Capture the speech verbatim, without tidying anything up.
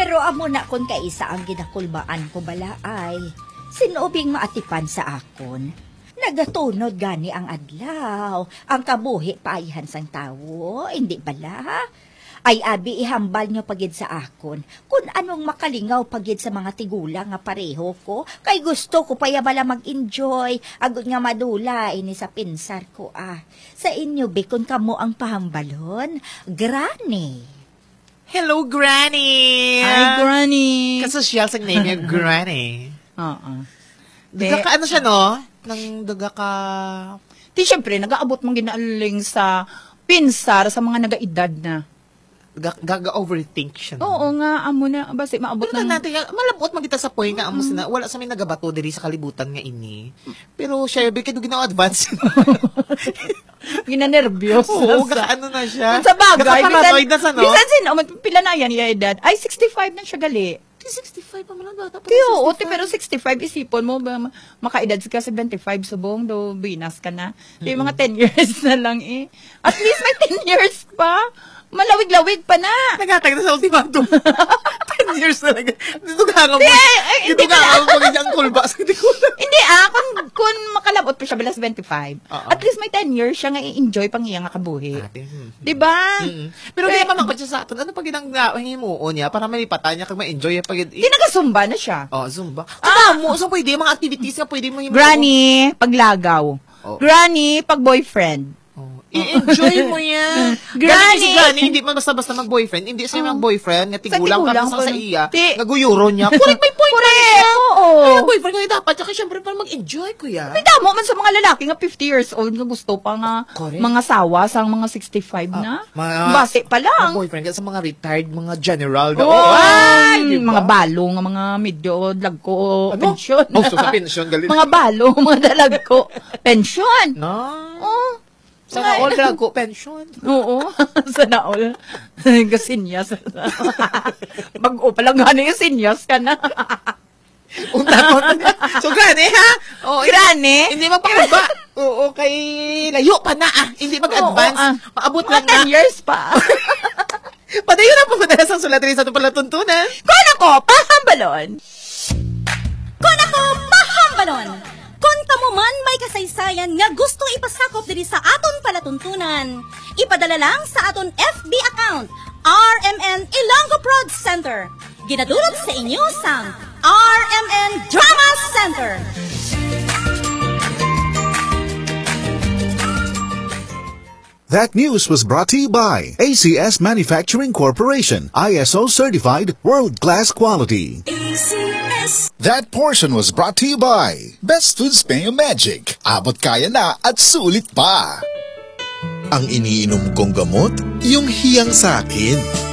Pero amo na kon kaisa ang ginakulbaan ko bala ay sinubing maatipan sa akon. Nagatunod gani ang adlaw, ang kabuhi paihan sang tawo, hindi bala? Ay abi ihambal nyo pagid sa akon kung anong makalingaw pagid sa mga tigula nga pareho ko, kay gusto ko pa bala mag-enjoy, agud nga madula ini sa pinsar ko ah. Sa inyo bikon kamo ang pahambalon, Granny. Hello, Granny! Hi, Granny! Kasosyal sa name niya, Granny. Oo. Duga ka, ano siya, no? Nang duga ka... Di, syempre, nag-aabot mong ginaaling sa pinsar sa mga nagaedad na. Gaga-overthink siya. No? Oo nga, amo na. Basta maabot Pero ng... natin, malabot magita sa point nga, amo sina, wala sa may nagabato diri sa kalibutan nga ini. Pero siya, bigyan ginawa advance. Ginanervyos. Oo, gaka ano na siya. Sa bagay, Gaka-paranoid na sa, no? bisan sino, pila na yan, yung edad. Ay, sixty-five na siya gali. sixty-five pa man bata. Tiyo, ote, pero sixty-five, isipon mo, ba, makaedad ka seventy-five, subong, do, binas ka na. Mm-hmm. Yung mga ten years na lang eh. At least may ten years pa. Malawig-lawig pa na. Nagatag na sa ultimatum. ten years talaga. Dito ka nga mo. Hindi, Dito ka nga mo magiging kulba sa tikulan. Hindi ah, kung, kung makalabot pa siya bala seventy-five, Uh-oh. at least may ten years siya nga i-enjoy pang iya nga kabuhi. Hmm. Diba? Mm-hmm. Pero di naman siya sa atin. Ano pag ginang himuon niya para malipatan niya kag ma-enjoy pag Di nagasumba na siya. Oh, zumba. Ah, mo so pwede mga activities nga pwede mo himuon. Granny, paglagaw. Oh. Granny, pag boyfriend. I-enjoy mo yan. Granny! Si Granny, hindi man basta-basta mag-boyfriend. Hindi siya mag-boyfriend, nga tigulang ka tigulang sa sa ko- iya. Ti- Naguyuro niya. Correct, may point pa Correct, siya. oo. Ay, boyfriend ko dapat. Tsaka syempre para mag-enjoy, kuya. May damo man sa mga lalaki nga fifty years old nga gusto pa nga Correct. mga sawa sang mga sixty-five na. mga- Base pa lang. Boyfriend ka sa mga retired, mga general. Na, Oh, ay, ay, diba? mga balo nga mga medyo lagko Ano? pensyon. Oh, so sa pensyon, galit. mga balo, mga dalagko pensyon. No. Oh. Sana all drag ko, pension. Oo. Sana all. Kasinyas. Bago pa lang gano'n yung sinyas ka na. Unta ko. So, Granny, ha? Oh, Granny? Hindi magpakuba. Oo, kay layo pa na, ah. Hindi mag-advance. Oo, ah. Maabot Mga lang na. ten years pa. Padayon na po madalas ang sulat rin sa itong palatuntunan. Kung ako, pahambalon. Kung ako, pahambalon! Kung tamo man may kasaysayan nga gustong ipasakop diri sa aton palatuntunan, ipadala lang sa aton F B account, R M N Ilonggo Prod Center. Ginadulot sa inyo sang R M N Drama Center. That news was brought to you by A C S Manufacturing Corporation, I S O certified world-class quality. A C S. That portion was brought to you by Best Foods Mayo Magic. Abot kaya na at sulit pa. Ang iniinom kong gamot, yung hiyang sa akin.